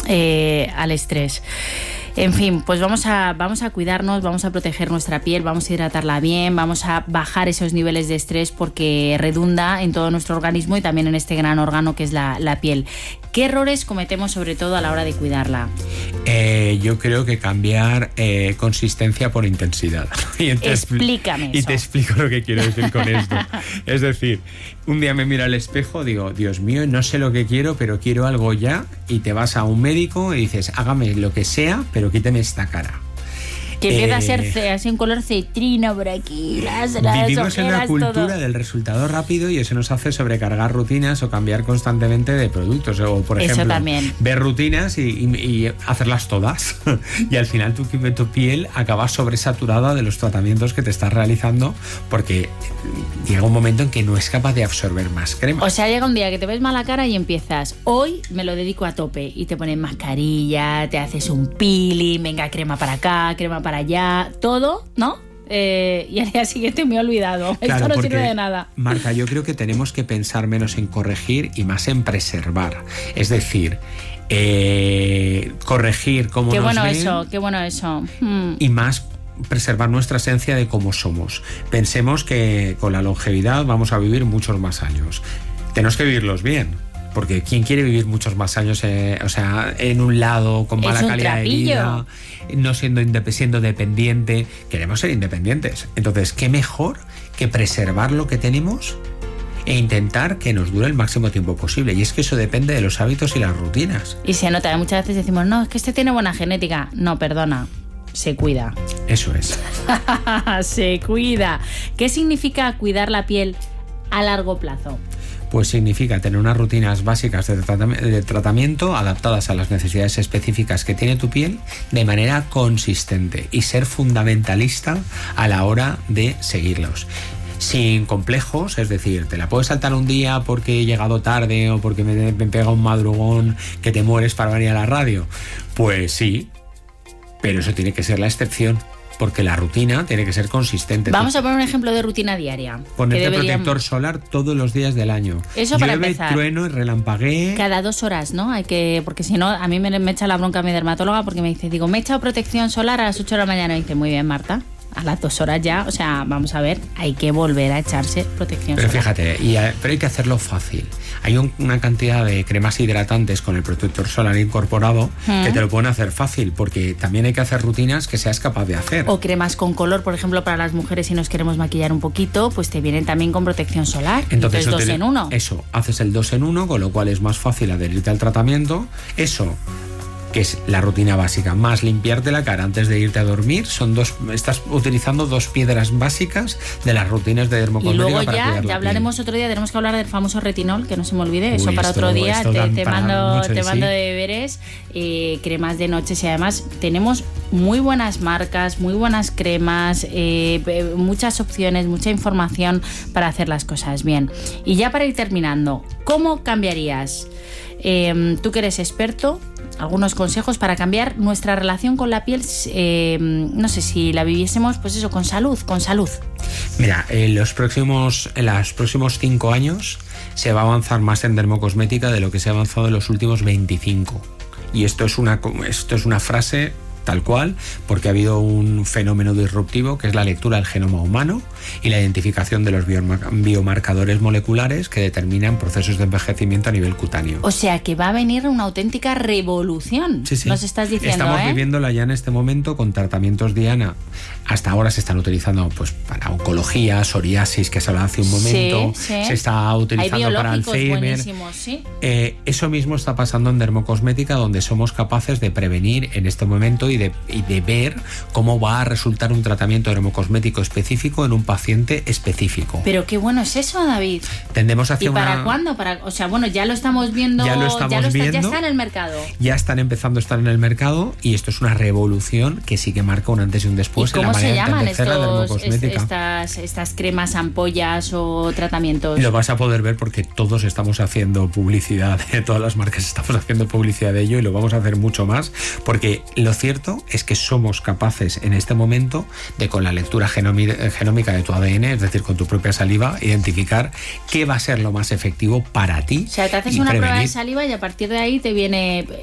al estrés. En fin, pues vamos a cuidarnos, vamos a proteger nuestra piel, vamos a hidratarla bien, vamos a bajar esos niveles de estrés porque redunda en todo nuestro organismo y también en este gran órgano que es la piel. ¿Qué errores cometemos sobre todo a la hora de cuidarla? Yo creo que cambiar consistencia por intensidad. Explícame eso. Y te explico lo que quiero decir con esto. Es decir, un día me miro al espejo, digo, Dios mío, no sé lo que quiero, pero quiero algo ya, y te vas a un médico y dices, hágame lo que sea, pero quíteme esta cara. Que empieza a ser así un color cetrino por aquí, las vivimos ojeras, en una cultura todo. del resultado rápido y eso nos hace sobrecargar rutinas o cambiar constantemente de productos. O, por ejemplo, ver rutinas y hacerlas todas. Y al final tu piel acaba sobresaturada de los tratamientos que te estás realizando porque llega un momento en que no es capaz de absorber más crema. O sea, llega un día que te ves mala cara y empiezas, hoy me lo dedico a tope, y te pones mascarilla, te haces un peeling, venga, crema para acá, crema para allá, todo, ¿no? Y al día siguiente me he olvidado. Claro, esto no porque, sirve de nada. Marta, yo creo que tenemos que pensar menos en corregir y más en preservar. Es decir, corregir cómo qué nos bueno ven, eso, qué bueno eso. Y más preservar nuestra esencia de cómo somos. Pensemos que con la longevidad vamos a vivir muchos más años. Tenemos que vivirlos bien. Porque ¿quién quiere vivir muchos más años en un lado, con mala calidad de vida, no siendo dependiente? Queremos ser independientes. Entonces, ¿qué mejor que preservar lo que tenemos e intentar que nos dure el máximo tiempo posible? Y es que eso depende de los hábitos y las rutinas. Y se nota, muchas veces decimos, no, es que este tiene buena genética. No, perdona, se cuida. Eso es. Se cuida. ¿Qué significa cuidar la piel a largo plazo? Pues significa tener unas rutinas básicas de tratamiento adaptadas a las necesidades específicas que tiene tu piel de manera consistente y ser fundamentalista a la hora de seguirlos. Sin complejos, es decir, te la puedes saltar un día porque he llegado tarde o porque me pega un madrugón que te mueres para venir a la radio. Pues sí, pero eso tiene que ser la excepción. Porque la rutina tiene que ser consistente. Vamos a poner un ejemplo de rutina diaria. Ponerte protector solar todos los días del año. Eso para empezar. Trueno y relampaguee. Cada 2 horas, ¿no? Porque si no, a mí me echa la bronca mi dermatóloga porque me dice, me he echado protección solar a las 8 de la mañana. Y dice, muy bien, Marta. A las 2 horas ya, o sea, vamos a ver, hay que volver a echarse protección solar. Pero fíjate, pero hay que hacerlo fácil. Hay una cantidad de cremas hidratantes con el protector solar incorporado que te lo pueden hacer fácil, porque también hay que hacer rutinas que seas capaz de hacer. O cremas con color, por ejemplo, para las mujeres si nos queremos maquillar un poquito, pues te vienen también con protección solar. Entonces 2 en 1. Eso, haces el 2 en 1, con lo cual es más fácil adherirte al tratamiento. Eso, que es la rutina básica, más limpiarte la cara antes de irte a dormir, estás utilizando 2 piedras básicas de las rutinas de dermocosmética. Y luego ya hablaremos otro día, tenemos que hablar del famoso retinol, que no se me olvide, eso para otro día, te mando de deberes, cremas de noche, y además tenemos muy buenas marcas, muy buenas cremas, muchas opciones, mucha información para hacer las cosas bien. Y ya para ir terminando, ¿cómo cambiarías? Tú que eres experto, algunos consejos para cambiar nuestra relación con la piel, no sé, si la viviésemos, pues eso, con salud. Mira, en los próximos 5 años se va a avanzar más en dermocosmética de lo que se ha avanzado en los últimos 25. Y esto es una frase tal cual, porque ha habido un fenómeno disruptivo que es la lectura del genoma humano y la identificación de los biomarcadores moleculares que determinan procesos de envejecimiento a nivel cutáneo. O sea que va a venir una auténtica revolución. Sí. Nos estás diciendo, estamos viviéndola ya en este momento con tratamientos Diana. Hasta ahora se están utilizando pues para oncología, psoriasis, que se hablaba hace un momento, se está utilizando para Alzheimer. ¿Sí? Eso mismo está pasando en dermocosmética, donde somos capaces de prevenir en este momento y de ver cómo va a resultar un tratamiento dermocosmético específico en un paciente específico. Pero qué bueno es eso, David. Tendemos hacia ¿Y para cuándo? O sea, bueno, ya lo estamos viendo. Ya está en el mercado. Ya están empezando a estar en el mercado y esto es una revolución que sí que marca un antes y un después en la manera de entender la dermocosmética. Estas cremas, ampollas o tratamientos? Lo vas a poder ver porque todos estamos haciendo publicidad, todas las marcas estamos haciendo publicidad de ello y lo vamos a hacer mucho más, porque lo cierto es que somos capaces en este momento de, con la lectura genómica de tu ADN, es decir, con tu propia saliva, identificar qué va a ser lo más efectivo para ti. O sea, te haces una prueba de saliva y a partir de ahí te viene